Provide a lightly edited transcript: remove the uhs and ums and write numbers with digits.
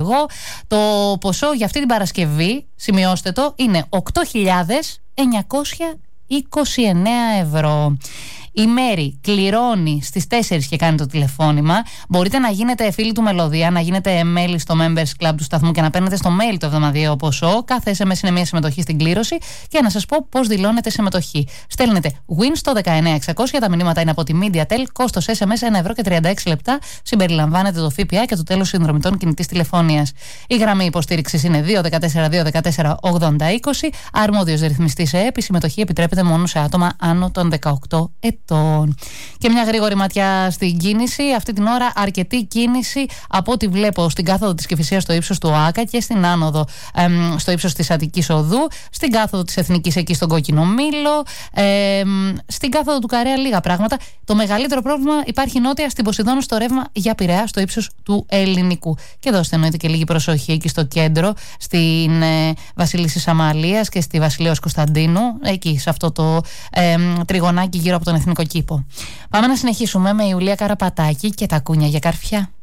εγώ. Το ποσό για αυτή την Παρασκευή, σημειώστε το, είναι 8.929 ευρώ. Η Μέρη κληρώνει στις 4 και κάνει το τηλεφώνημα. Μπορείτε να γίνετε φίλοι του Μελωδία, να γίνετε μέλη στο Members Club του σταθμού και να παίρνετε στο mail το εβδομαδιαίο ποσό. Κάθε SMS είναι μια συμμετοχή στην κλήρωση. Και να σας πω πώς δηλώνετε συμμετοχή. Στέλνετε win στο 19600. Τα μηνύματα είναι από τη MediaTel. Κόστος SMS 1 ευρώ και 36 λεπτά. Συμπεριλαμβάνεται το ΦΠΑ και το τέλος συνδρομητών κινητής τηλεφωνίας. Η γραμμή υποστήριξης είναι 214-214-80-20. Αρμόδιος ρυθμιστής ΕΕΠ. Η συμμετοχή επιτρέπεται μόνο σε άτομα άνω των 18 ετών. Και μια γρήγορη ματιά στην κίνηση. Αυτή την ώρα αρκετή κίνηση από ό,τι βλέπω στην κάθοδο της Κηφισίας στο ύψος του ΟΑΚΑ και στην άνοδο στο ύψος της Αττικής Οδού, στην κάθοδο της Εθνικής εκεί στον Κόκκινο Μήλο, στην κάθοδο του Καρέα λίγα πράγματα. Το μεγαλύτερο πρόβλημα υπάρχει νότια στην Ποσειδώνα στο ρεύμα για Πειραιά στο ύψος του Ελληνικού. Και δώστε εννοείται και λίγη προσοχή εκεί στο κέντρο, στην Βασιλισσής Αμαλίας και στη Βασιλέως Κωνσταντίνου, εκεί σε αυτό το τριγωνάκι γύρω από τον Εθνικό Κήπο. Πάμε να συνεχίσουμε με Ιουλία Καραπατάκη και τα κούνια για καρφιά.